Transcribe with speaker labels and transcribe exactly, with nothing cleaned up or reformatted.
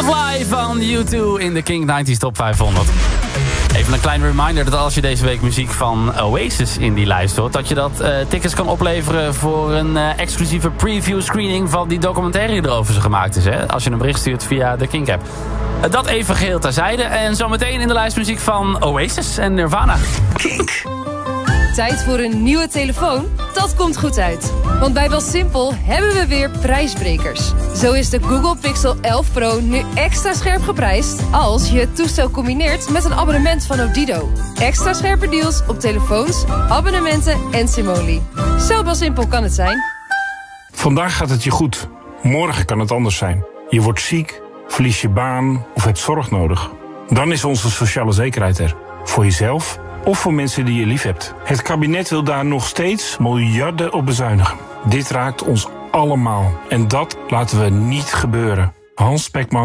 Speaker 1: Butterfly van U twee in de King nineties Top vijfhonderd. Even een kleine reminder dat als je deze week muziek van Oasis in die lijst hoort, dat je dat uh, tickets kan opleveren voor een uh, exclusieve preview screening van die documentaire die erover ze gemaakt is. Hè? Als je een bericht stuurt via de King app. Uh, dat even geheel terzijde. En zometeen in de lijst muziek van Oasis en Nirvana. Kink.
Speaker 2: Tijd voor een nieuwe telefoon? Dat komt goed uit. Want bij BelSimpel hebben we weer prijsbrekers. Zo is de Google Pixel elf Pro nu extra scherp geprijsd als je het toestel combineert met een abonnement van Odido. Extra scherpe deals op telefoons, abonnementen en Simoli. Zo BelSimpel kan het zijn.
Speaker 3: Vandaag gaat het je goed. Morgen kan het anders zijn. Je wordt ziek, verlies je baan of hebt zorg nodig. Dan is onze sociale zekerheid er. Voor jezelf of voor mensen die je lief hebt. Het kabinet wil daar nog steeds miljarden op bezuinigen. Dit raakt ons allemaal. En dat laten we niet gebeuren. Hans Spekman.